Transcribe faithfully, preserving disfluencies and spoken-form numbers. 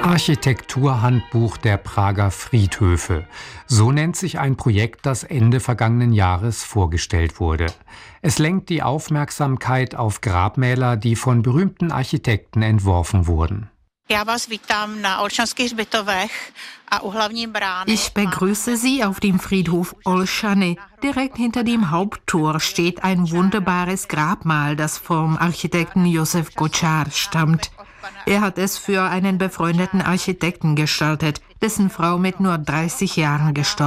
Architekturhandbuch der Prager Friedhöfe. So nennt sich ein Projekt, das Ende vergangenen Jahres vorgestellt wurde. Es lenkt die Aufmerksamkeit auf Grabmäler, die von berühmten Architekten entworfen wurden. Ich begrüße Sie auf dem Friedhof Olszany. Direkt hinter dem Haupttor steht ein wunderbares Grabmal, das vom Architekten Josef Kočár stammt. Er hat es für einen befreundeten Architekten gestaltet, dessen Frau mit nur dreißig Jahren gestorben ist.